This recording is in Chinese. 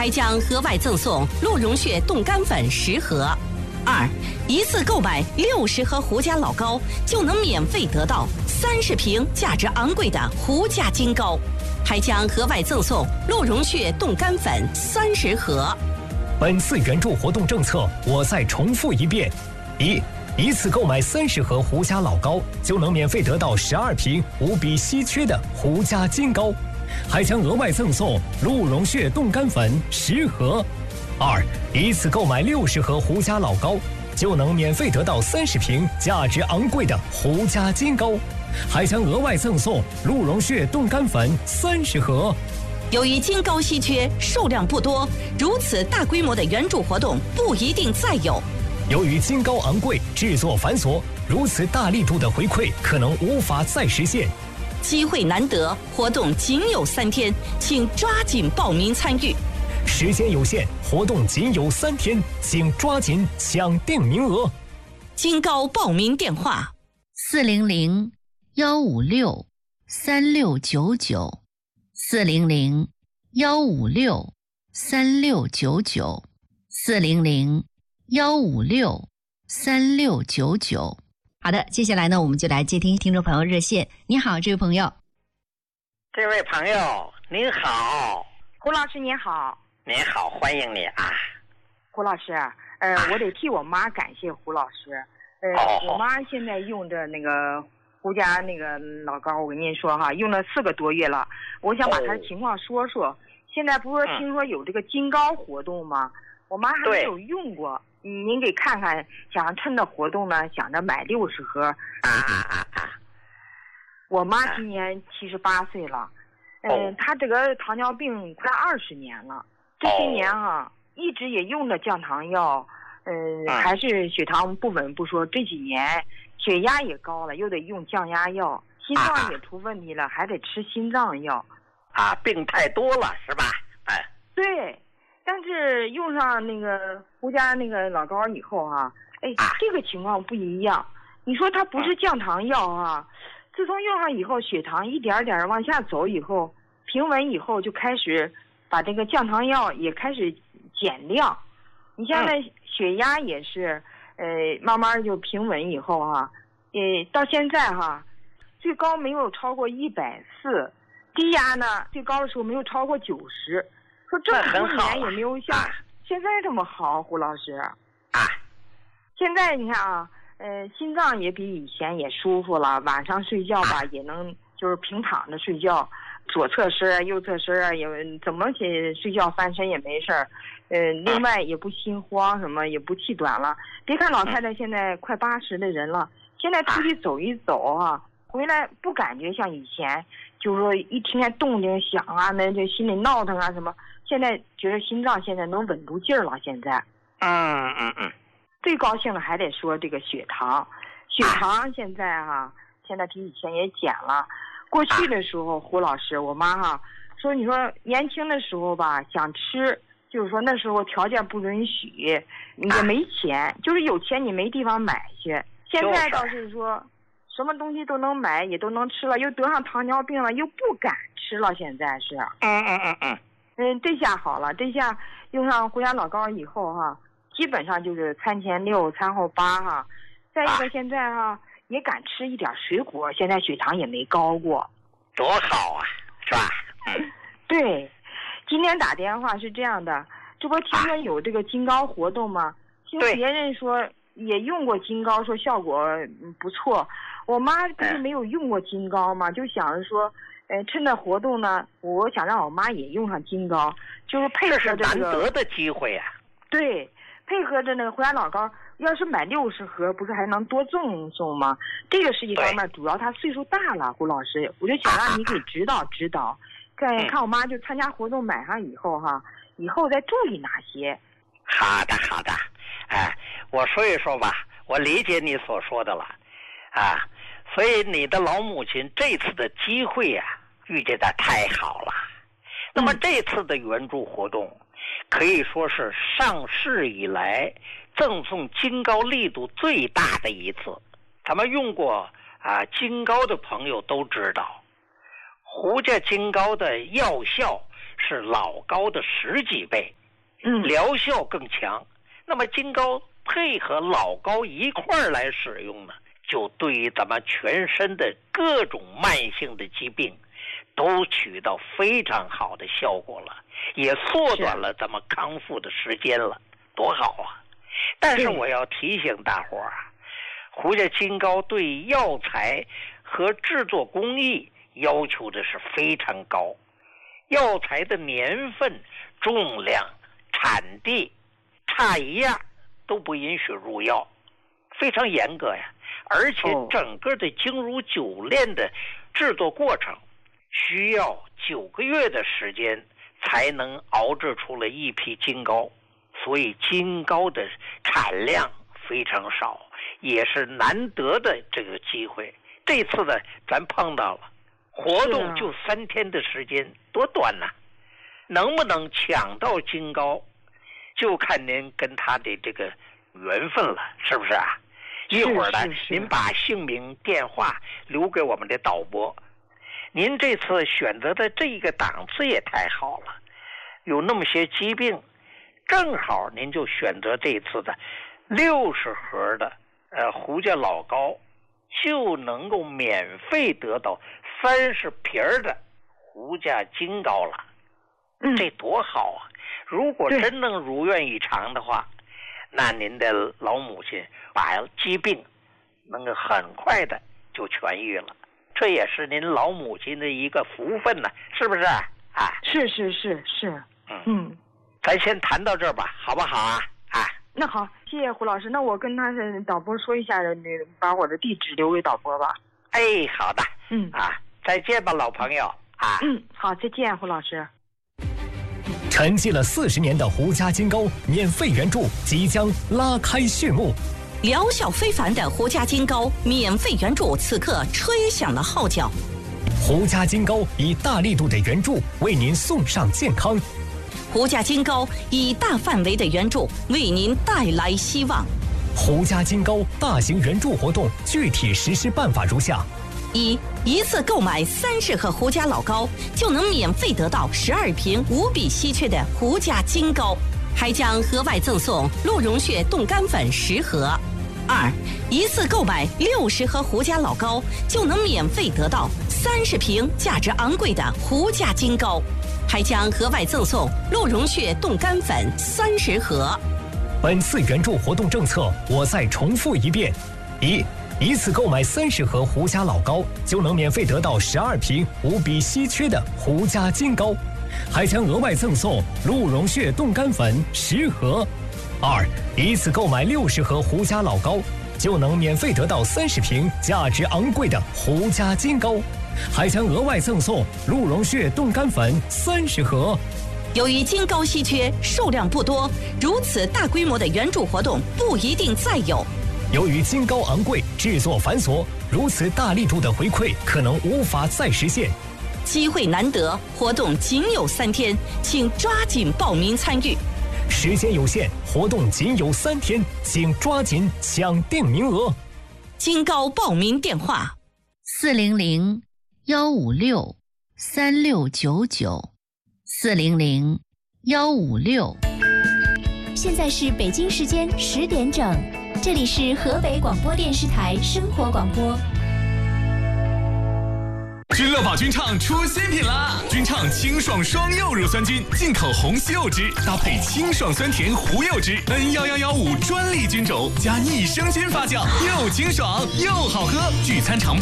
还将额外赠送鹿茸血冻干粉10盒。2. 一次购买60盒胡家老膏，就能免费得到30瓶价值昂贵的胡家金膏，还将额外赠送鹿茸血冻干粉30盒。 本次援助活动政策，我再重复一遍：一次购买30盒胡家老膏，就能免费得到12瓶无比稀缺的胡家金膏，还将额外赠送鹿茸血冻干粉10盒。2. 一次购买60盒胡家老膏，就能免费得到30瓶价值昂贵的胡家金膏，还将额外赠送鹿茸血冻干粉30盒。 由于金膏稀缺，数量不多，如此大规模的援助活动不一定再有。 由于金膏昂贵，制作繁琐，如此大力度的回馈可能无法再实现。 机会难得，活动仅有3天，请抓紧报名参与。 时间有限，活动仅有3天，请抓紧抢定名额。 金膏报名电话 400-156-3699，400-156-3699。好的，接下来呢，我们就来接听众朋友热线。你好，这位朋友。 这位朋友您好。 胡老师您好。 您好，欢迎你啊。 胡老师，我得替我妈感谢胡老师。我妈现在用着那个胡家那个老膏，我跟您说哈，用了4个多月了。我想把她的情况说说。现在不是听说有这个金膏活动吗？我妈还没有用过，您给看看，想趁着活动呢，想着买60盒。我妈今年78岁了，她这个糖尿病快20年了。这些年啊，一直也用着降糖药，还是血糖不稳不说，这几年血压也高了，又得用降压药，心脏也出问题了，还得吃心脏药。 病太多了是吧？ 对，但是用上那个胡家那个老膏以后这个情况不一样。你说它不是降糖药啊，自从用上以后，血糖一点点往下走以后，平稳以后就开始把这个降糖药也开始减量。你像那血压也是，慢慢就平稳以后到现在最高没有超过140，低压呢最高的时候没有超过90。说这么多年也没有像现在这么好，胡老师。现在你看心脏也比以前也舒服了，晚上睡觉吧也能就是平躺着睡觉，左侧身右侧身也怎么睡觉翻身也没事儿。另外也不心慌，什么也不气短了。别看老太太现在快80的人了，现在出去走一走回来不感觉像以前，就是说一听见动静响那就心里闹腾什么。现在觉得心脏现在能稳住劲儿了。现在最高兴的还得说这个血糖现在现在比以前也减了。过去的时候胡老师我妈说，你说年轻的时候吧想吃，就是说那时候条件不允许，也没钱，就是有钱你没地方买去。现在倒是说什么东西都能买，也都能吃了，又得上糖尿病了，又不敢吃了。现在是这下好了，这下用上胡家老膏以后基本上就是餐前6餐后8再一个现在也敢吃一点水果，现在血糖也没高过。 多好啊，是吧？ 对，今天打电话是这样的，这不听说有这个金膏活动吗？听别人说也用过金膏，说效果不错。我妈不是没有用过金膏吗？就想着说趁着活动呢，我想让我妈也用上金膏，就是配合着这是难得的机会啊。 对，配合着那个胡家老膏，要是买60盒，不是还能多赠送吗？这个是一方面，主要她岁数大了，胡老师，我就想让你给指导指导，看我妈就参加活动买上以后以后再注意哪些。 好的，我说一说吧，我理解你所说的了所以你的老母亲这次的机会遇见的太好了。那么这次的援助活动可以说是上市以来赠送金膏力度最大的一次。咱们用过金膏的朋友都知道，胡家金膏的药效是老高的10几倍，疗效更强。那么金高配合老高一块儿来使用呢，就对于咱们全身的各种慢性的疾病都起到非常好的效果了，也缩短了咱们康复的时间了，多好啊！但是我要提醒大伙儿啊，胡家金高对药材和制作工艺要求的是非常高，药材的年份、重量、产地差一样都不允许入药，非常严格呀。而且整个的精如酒炼的制作过程需要9个月的时间才能熬制出了一批金高，所以金高的产量非常少，也是难得的这个机会。这次呢，咱碰到了，活动就3天的时间，多短呐！能不能抢到金高，就看您跟他的这个缘分了，是不是啊？一会儿呢，您把姓名、电话留给我们的导播。您这次选择的这个档次也太好了，有那么些疾病，正好您就选择这次的60盒的胡家老高，就能够免费得到30瓶的胡家金高了。这多好啊！如果真能如愿以偿的话，那您的老母亲把疾病能够很快的就痊愈了，这也是您老母亲的一个福分呢，是不是啊？ 是。 咱先谈到这儿吧，好不好啊？ 那好，谢谢胡老师。那我跟他的导播说一下，把我的地址留给导播吧。 哎，好的。再见吧，老朋友啊。 好，再见，胡老师。 沉寂了40年的胡家金高免费援助即将拉开序幕， 疗效非凡的胡家金高免费援助此刻吹响了号角。 胡家金高以大力度的援助为您送上健康， 胡家金高以大范围的援助为您带来希望。 胡家金高大型援助活动具体实施办法如下： 一次购买30盒胡家老高，就能免费得到12瓶无比稀缺的胡家金高，还将额外赠送鹿茸血冻干粉10盒。一次购买60盒胡家老高，就能免费得到30瓶价值昂贵的胡家金高，还将额外赠送鹿茸血冻干粉30盒。 本次援助活动政策，我再重复一遍：一次购买30盒胡家老高，就能免费得到12瓶无比稀缺的胡家金高，还将额外赠送鹿茸血冻干粉10盒。一次购买60盒胡家老高，就能免费得到30瓶价值昂贵的胡家金高，还将额外赠送鹿茸血冻干粉30盒。 由于金高稀缺，数量不多，如此大规模的援助活动不一定再有。 由于金高昂贵，制作繁琐，如此大力度的回馈可能无法再实现。 机会难得，活动仅有3天，请抓紧报名参与。 时间有限，活动仅有3天，请抓紧抢订名额。 金高报名电话 ：400-156-3699，400-156。 现在是北京时间10点整，这里是河北广播电视台生活广播。 君乐宝菌畅出新品啦！菌畅清爽双柚乳酸菌，进口红西柚汁搭配清爽酸甜胡柚汁 N1115专利菌种，加逆生菌发酵，又清爽又好喝，聚餐常备。